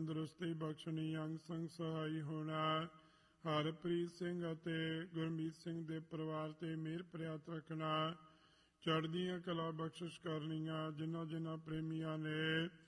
ਤੰਦਰੁਸਤੀ ਬਖਸ਼ਣੀ, ਅੰਗ ਸੰਗ ਸਹਾਈ ਹੋਣਾ। ਹਰਪ੍ਰੀਤ ਸਿੰਘ ਅਤੇ ਗੁਰਮੀਤ ਸਿੰਘ ਦੇ ਪਰਿਵਾਰ 'ਤੇ ਮਿਹਰ ਪ੍ਰਿਆਤ ਰੱਖਣਾ। ਚੜ੍ਹਦੀਆਂ ਕਲਾ ਬਖਸ਼ਿਸ਼ ਕਰਨੀਆਂ। ਜਿਨ੍ਹਾਂ ਜਿਨ੍ਹਾਂ ਪ੍ਰੇਮੀਆਂ ਨੇ